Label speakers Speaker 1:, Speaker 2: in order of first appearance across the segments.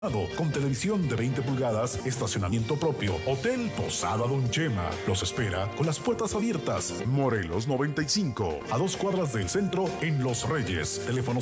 Speaker 1: Con televisión de 20 pulgadas, estacionamiento propio, Hotel Posada Don Chema. Los espera con las puertas abiertas. Morelos 95, a 2 cuadras del centro en Los Reyes. Teléfono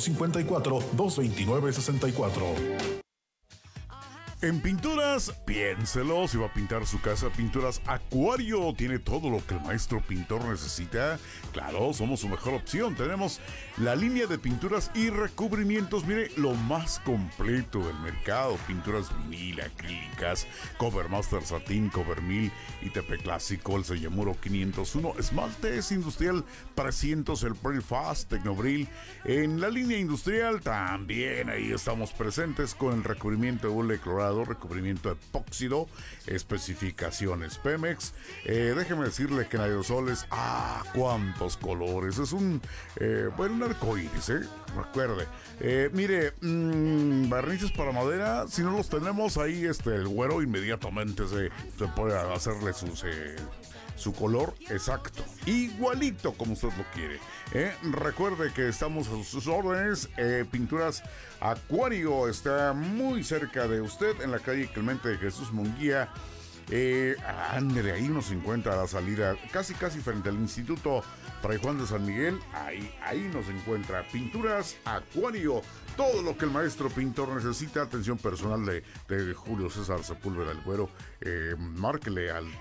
Speaker 1: 54-229-64.
Speaker 2: En Pinturas, piénselo, si va a pintar su casa, Pinturas Acuario tiene todo lo que el maestro pintor necesita. Claro, somos su mejor opción. Tenemos la línea de pinturas y recubrimientos, mire, lo más completo del mercado. Pinturas vinil, acrílicas, Covermaster Satín, Covermil, ITP Clásico, el Sellamuro 501, Esmaltes Industrial 300, el Prefast, Tecnobril. En la línea industrial también ahí estamos presentes con el recubrimiento de hule clorado, recubrimiento epóxido, especificaciones Pemex. Déjeme decirle que en aerosoles, cuántos colores, es un arcoíris, recuerde. Mire, barnices para madera, si no los tenemos ahí, el güero inmediatamente se puede hacerle su color exacto, igualito como usted lo quiere. Recuerde que estamos a sus órdenes. Pinturas Acuario está muy cerca de usted en la calle Clemente de Jesús Munguía. Ándele, ahí nos encuentra a la salida, casi frente al Instituto Fray Juan de San Miguel. Ahí nos encuentra Pinturas Acuario. Todo lo que el maestro pintor necesita. Atención personal de Julio César Sepúlveda el Güero. Márquele al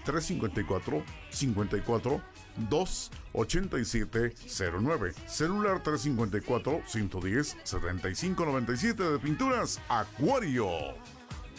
Speaker 2: 354-287-09. Celular 354-110-7597 de Pinturas Acuario.